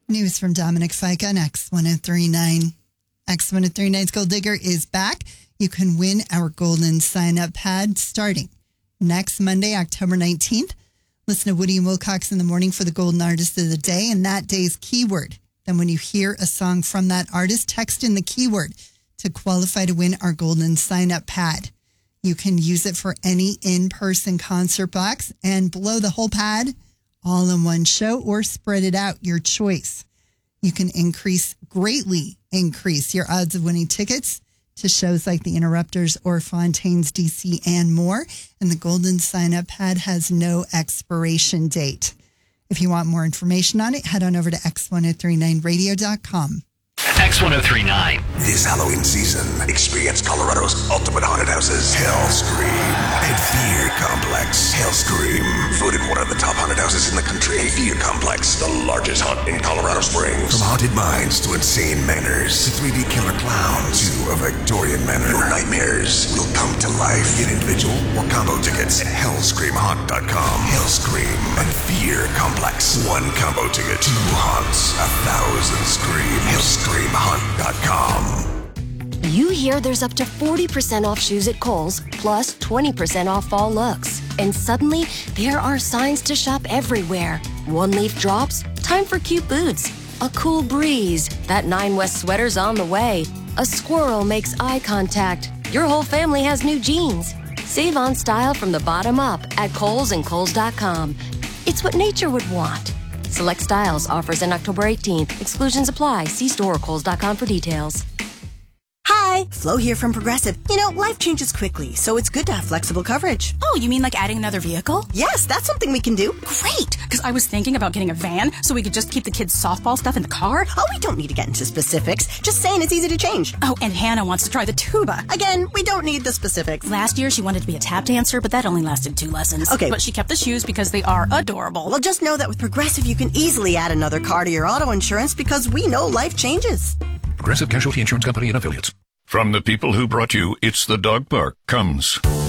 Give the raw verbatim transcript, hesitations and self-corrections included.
News from Dominic Fike on X one oh three point nine. X one oh three point nine's Gold Digger is back. You can win our golden sign-up pad starting next Monday, October nineteenth. Listen to Woody and Wilcox in the morning for the Golden Artist of the Day and that day's keyword. Then when you hear a song from that artist, text in the keyword to qualify to win our golden sign-up pad. You can use it for any in-person concert box and blow the whole pad all in one show or spread it out, your choice. You can increase, greatly increase your odds of winning tickets to shows like the Interrupters or Fontaines D C and more. And the golden sign-up pad has no expiration date. If you want more information on it, head on over to x ten thirty-nine radio dot com. X ten thirty-nine. This Halloween season, experience Colorado's ultimate haunted houses, Hellscream and Fear Complex. Hellscream, voted one of the top haunted houses in the country. Fear Complex, the largest haunt in Colorado Springs. From haunted mines to insane manors, to three D killer clowns, to a Victorian manor. Your nightmares will come to life. Get individual or combo tickets at hellscream haunt dot com. Hellscream and Fear Complex. One combo ticket, two haunts, a thousand screams. Hellscream haunt dot com. You hear there's up to forty percent off shoes at Kohl's, plus twenty percent off fall looks. And suddenly, there are signs to shop everywhere. One leaf drops, time for cute boots. A cool breeze, that Nine West sweater's on the way. A squirrel makes eye contact. Your whole family has new jeans. Save on style from the bottom up at Kohl's and Kohl's dot com. It's what nature would want. Select styles, offers in October eighteenth. Exclusions apply. See store or Kohl's dot com for details. Hi, Flo here from Progressive. You know, life changes quickly, so it's good to have flexible coverage. Oh, you mean like adding another vehicle? Yes, that's something we can do. Great, because I was thinking about getting a van so we could just keep the kids' softball stuff in the car. Oh, we don't need to get into specifics. Just saying it's easy to change. Oh, and Hannah wants to try the tuba. Again, we don't need the specifics. Last year, she wanted to be a tap dancer, but that only lasted two lessons. Okay. But she kept the shoes because they are adorable. Well, just know that with Progressive, you can easily add another car to your auto insurance because we know life changes. Progressive Casualty Insurance Company and Affiliates. From the people who brought you It's the Dog Park comes